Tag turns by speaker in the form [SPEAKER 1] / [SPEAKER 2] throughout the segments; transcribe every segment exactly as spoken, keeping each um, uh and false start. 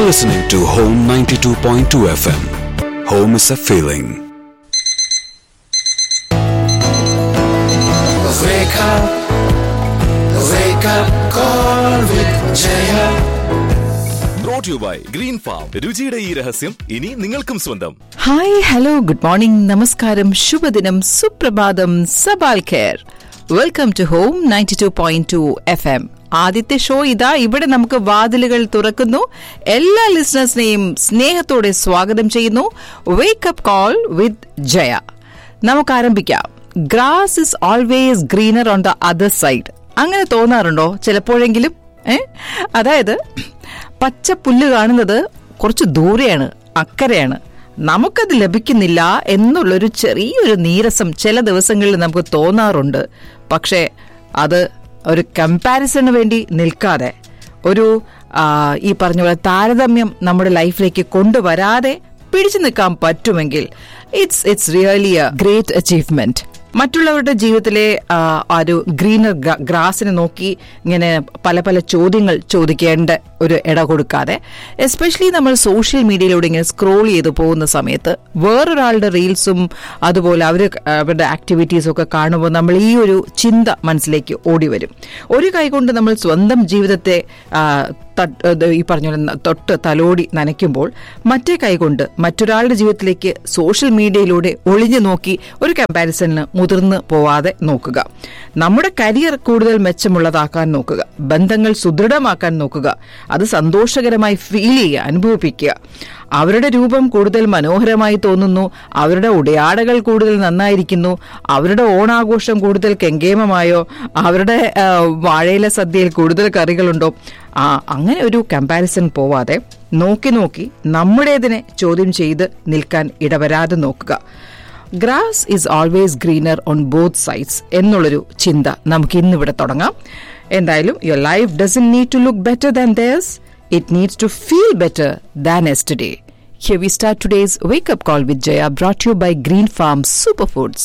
[SPEAKER 1] listening to Home ninety-two point two F M. Home is a feeling.
[SPEAKER 2] Wake up, wake up, call with Jaya.
[SPEAKER 3] Brought to you by Green Farm. രുചിയുടെ ഈ രഹസ്യം ഇനി നിങ്ങൾക്കും സ്വന്തം.
[SPEAKER 4] Hi, hello, good morning, നമസ്കാരം, ശുഭദിനം, സുപ്രഭാതം, സബാൽ Kher. Welcome to home ninety two point two F M. ആദ്യത്തെ ഷോ ഇതാ. ഇവിടെ നമുക്ക് വാതിലുകൾ തുറക്കുന്നു. എല്ലാ ലിസണേഴ്സിനെയും സ്നേഹത്തോടെ സ്വാഗതം ചെയ്യുന്നു. വേക്കപ്പ് കോൾ വിത്ത് ജയ. നമുക്ക് ആരംഭിക്കാം. Grass is always greener on the other side. അങ്ങനെ തോന്നാറുണ്ടോ ചിലപ്പോഴെങ്കിലും? ഏ അതായത് പച്ച പുല്ല് കാണുന്നത് കുറച്ച് ദൂരെയാണ്, അക്കരെയാണ്. നമുക്കത് ലഭിക്കുന്നില്ല എന്നുള്ളൊരു ചെറിയൊരു നീരസം ചില ദിവസങ്ങളിൽ നമുക്ക് തോന്നാറുണ്ട്. പക്ഷേ അത് ഒരു കമ്പാരിസണിന് വേണ്ടി നിൽക്കാതെ, ഒരു ഈ പറഞ്ഞ പോലെ താരതമ്യം നമ്മുടെ ലൈഫിലേക്ക് കൊണ്ടുവരാതെ പിടിച്ചു നിൽക്കാൻ പറ്റുമെങ്കിൽ it's it's really A great achievement. മറ്റുള്ളവരുടെ ജീവിതത്തിലെ ഒരു ഗ്രീനർ ഗ്രാസിനെ നോക്കി ഇങ്ങനെ പല പല ചോദ്യങ്ങൾ ചോദിക്കേണ്ട ഒരു ഇട കൊടുക്കാതെ, എസ്പെഷ്യലി നമ്മൾ സോഷ്യൽ മീഡിയയിലൂടെ ഇങ്ങനെ സ്ക്രോൾ ചെയ്ത് പോകുന്ന സമയത്ത് വേറൊരാളുടെ റീൽസും അതുപോലെ അവർ അവരുടെ ആക്ടിവിറ്റീസും ഒക്കെ കാണുമ്പോൾ നമ്മൾ ഈ ഒരു ചിന്ത മനസ്സിലേക്ക് ഓടി വരും. ഒരു കൈകൊണ്ട് നമ്മൾ സ്വന്തം ജീവിതത്തെ ഈ പറഞ്ഞ തൊട്ട് തലോടി നനയ്ക്കുമ്പോൾ മറ്റേ കൈകൊണ്ട് മറ്റൊരാളുടെ ജീവിതത്തിലേക്ക് സോഷ്യൽ മീഡിയയിലൂടെ ഒളിഞ്ഞു നോക്കി ഒരു കമ്പാരിസണിന് മുതിർന്ന് പോവാതെ നോക്കുക. നമ്മുടെ കരിയർ കൂടുതൽ മെച്ചമുള്ളതാക്കാൻ നോക്കുക. ബന്ധങ്ങൾ സുദൃഢമാക്കാൻ നോക്കുക. അത് സന്തോഷകരമായി ഫീൽ ചെയ്യുക, അനുഭവിപ്പിക്കുക. അവരുടെ രൂപം കൂടുതൽ മനോഹരമായി തോന്നുന്നു, അവരുടെ ഉടയാടകൾ കൂടുതൽ നന്നായിരിക്കുന്നു, അവരുടെ ഓണാഘോഷം കൂടുതൽ കെങ്കേമമായോ, അവരുടെ വാഴയില സദ്യയിൽ കൂടുതൽ കറികളുണ്ടോ, ആ അങ്ങനെ ഒരു കമ്പാരിസൺ പോവാതെ നോക്കി നോക്കി നമ്മുടേതിനെ ചോദ്യം ചെയ്ത് നിൽക്കാൻ ഇടവരാതെ നോക്കുക. Grass is always greener on both sides എന്നുള്ളൊരു ചിന്ത നമുക്ക് ഇന്നിവിടെ തുടങ്ങാം. എന്തായാലും your life doesn't need to look better than theirs. It needs to feel better than yesterday. Here we start today's Wake Up Call with Jaya, brought to you by Green Farm Superfoods.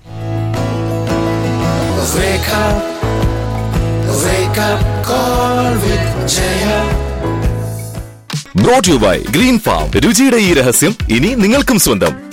[SPEAKER 2] Wake up, wake up, call with Jaya.
[SPEAKER 3] Brought to you by Green Farm. രുചിയുടെ ഈ രഹസ്യം ഇനി നിങ്ങൾക്കും സ്വന്തം.